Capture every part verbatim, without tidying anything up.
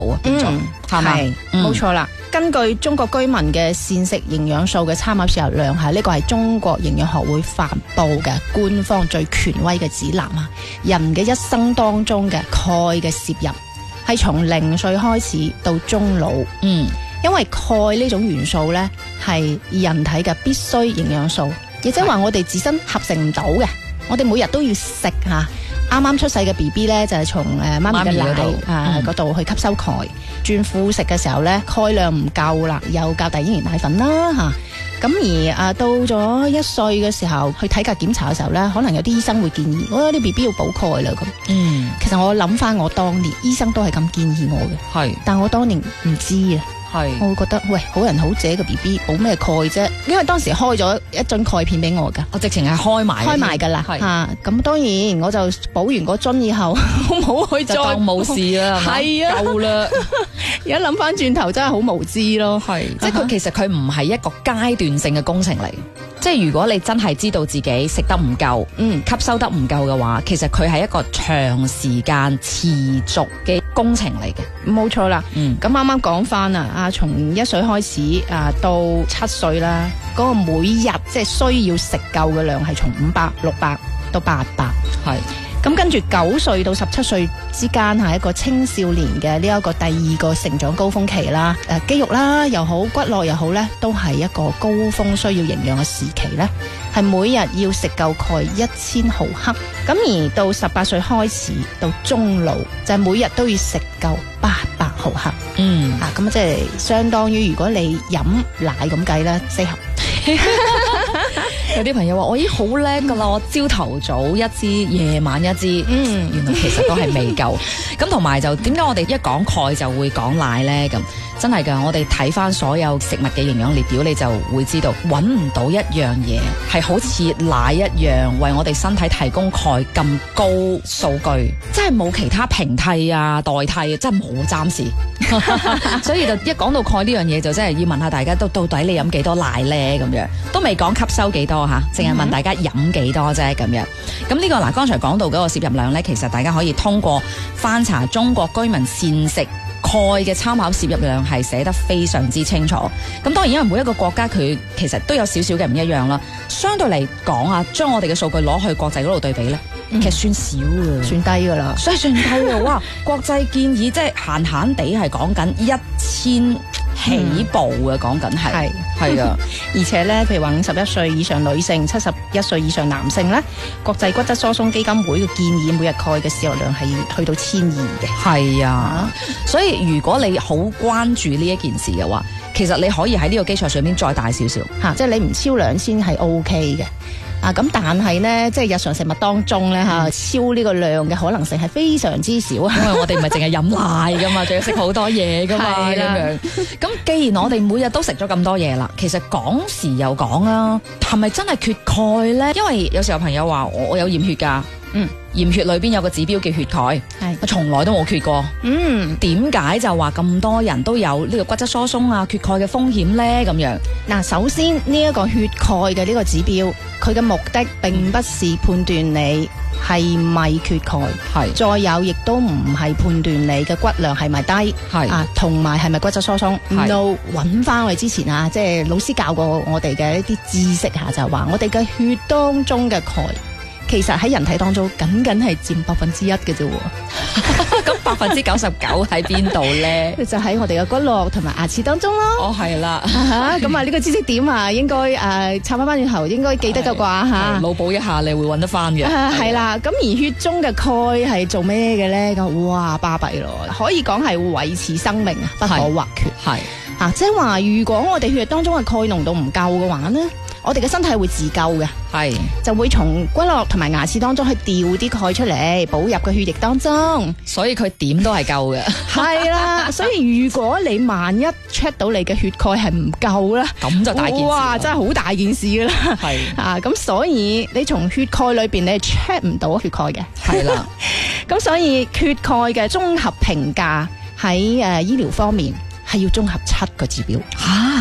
啊，變咗係咪？ 冇錯啦。根據中國居民嘅膳食營養素嘅參考攝入量係呢個係中國營養學會發布嘅官方最權威嘅指南啊。人嘅一生當中嘅鈣嘅攝入係從零歲開始到終老， 嗯， 因為鈣呢種元素呢係人體嘅必須營養素，亦即係話我哋自身合成唔到嘅，我哋每日都要食吓。啱啱出世嘅 B B 咧，就係從誒媽咪嘅奶啊嗰度去吸收鈣。轉副食嘅時候咧，鈣量唔夠啦，又教第二年奶粉啦嚇。咁而啊到咗一歲嘅時候去體格檢查嘅時候咧，可能有啲醫生會建議，我啲 B B 要補鈣啦咁。嗯，其實我諗翻我當年，醫生都係咁建議我嘅。係，但我當年唔知啊。係，我會覺得喂，好人好姐嘅 B B 補咩鈣啫？因為當時開咗一樽鈣片俾我噶， 我直情係開埋開埋噶啦吓。咁、啊、當然我就補完嗰樽以後，冇去再就當冇事啦，係啊，夠啦。 而家諗翻轉頭，真係好無知咯。係， 即係佢其實佢唔係一個階段性嘅工程嚟。即係如果你真係知道自己食得唔夠，嗯，吸收得唔夠嘅話，其實佢係一個長時間持續嘅工程嚟嘅。冇錯啦，嗯，咁啱啱講翻啊，啊，從一歲開始啊到七歲啦，嗰、嗰個每日即係需要食夠嘅量係從五百、六百到八百，係。咁跟住九歲到十七歲之間係一個青少年嘅呢一個第二個成長高峰期啦。誒、呃，肌肉啦又好，骨骼又好咧，都係一個高峰需要營養嘅時期咧。係每日要食夠鈣一千毫克。咁而到十八歲開始到終老，就係、是、每日都要食夠八百毫克。嗯，啊，咁即係相當於如果你飲奶咁計咧，適合。有啲朋友話我已經好叻噶啦，我朝頭早一支，夜晚一支，嗯，原來其實都係未夠。咁同埋就點解我哋一講鈣就會講奶呢？咁真係噶，我哋睇翻所有食物嘅營養列表，你就會知道揾唔到一樣嘢係好似奶一樣為我哋身體提供鈣咁高數據，真係冇其他平替啊代替啊，真係冇暫時。所以就一講到鈣呢樣嘢，就真係要問下大家都到底你飲幾多奶呢？咁樣都未講吸收幾多吓，淨係問大家飲幾多啫咁樣。咁呢個嗱，剛才講到嗰個攝入量呢，其實大家可以通過翻查中國居民膳食鈣嘅參考攝入量係寫得非常之清楚。咁當然因為每一個國家佢其實都有少少嘅唔一樣啦。相對嚟講啊，將我哋嘅數據攞去國際嗰度對比呢，其實算少嘅，算低噶啦，所以算低啊！哇，國際建議即係閒閒地係講緊一千起步嘅，講緊係係啊，而且咧，譬如話五十一歲以上女性、七十一歲以上男性咧，國際骨質疏鬆基金會嘅建議每日鈣嘅攝入量係去到千二嘅。係啊，所以如果你好關注呢一件事嘅話，其實你可以喺呢個基礎上面再大少少吓，即係你唔超兩千係 O K 嘅。啊，咁但係咧，即係日常食物當中咧吓，超呢個量嘅可能性係非常之少，因為我哋唔係淨係飲奶噶嘛，仲要食好多嘢噶嘛，咁樣。咁既然我哋每日都食咗咁多嘢啦，其實講時又講啦，係咪真係缺鈣咧？因為有時候朋友話我我有驗血噶，嗯，驗血裏邊有個指標叫血鈣，係我從來都冇缺過，嗯，點解就話咁多人都有呢個骨質疏鬆啊、缺鈣嘅風險咧？咁樣嗱，首先呢一個血鈣嘅呢個指標，佢嘅目的並不是判斷你係咪缺鈣，係再有亦都唔係判斷你嘅骨量係咪低，係啊，同埋係咪骨質疏鬆。no， 揾翻我哋之前啊，即係老師教過我哋嘅一啲知識下，就係話我哋嘅血當中嘅鈣。其實喺人體當中僅僅係佔百分之一嘅啫，咁百分之九十九喺邊度咧？就喺我哋嘅骨骼同埋牙齒當中咯。哦，係啦，咁啊呢個知識點啊，應該誒插翻翻轉頭，應該記得嘅啩吓，腦補一下你會揾得翻嘅。係啦，咁而血中嘅鈣係做咩嘅咧？咁哇巴閉咯，可以講係維持生命啊，不可或缺。係啊，即係話如果我哋血液當中嘅鈣濃度唔夠嘅話呢，我哋嘅身體會自救嘅，係就會從骨骼同埋牙齒當中去調啲鈣出嚟，補入個血液當中，所以佢點都係夠嘅。係啦，所以如果你萬一 check 到你嘅血鈣係唔夠啦，咁就大件事，哇，真係好大件事噶啦。係啊，咁所以你從血鈣裏邊你係 check 唔到血鈣嘅，係啦。咁所以缺鈣嘅綜合評價喺誒醫療方面係要綜合七個指標。吓，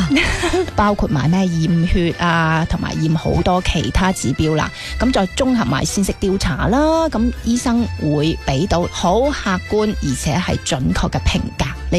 包括埋咩驗血啊，同埋驗好多其他指標啦。咁再綜合埋膳食調查啦，咁醫生會俾到好客觀而且係準確嘅評價。